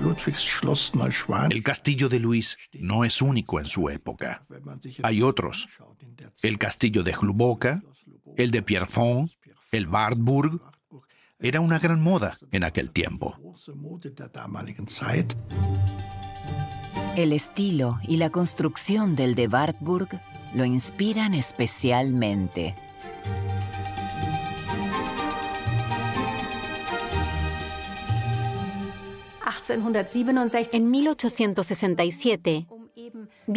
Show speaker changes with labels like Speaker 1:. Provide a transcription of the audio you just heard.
Speaker 1: El castillo de Luis no es único en su época. Hay otros. El castillo de Hluboka, el de Pierrefonds, el Wartburg. Era una gran moda en aquel tiempo.
Speaker 2: El estilo y la construcción del de Wartburg lo inspiran especialmente.
Speaker 3: En 1867,